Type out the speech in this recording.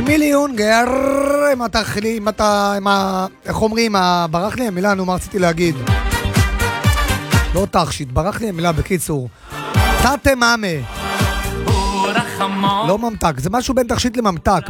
מיליון גר, איך אומרים, ברח לי המילה, נו, מה רציתי להגיד? לא תכשיט, ברח לי המילה בקיצור. תתה מאמה. לא ממתק, זה משהו בין תכשיט לממתק.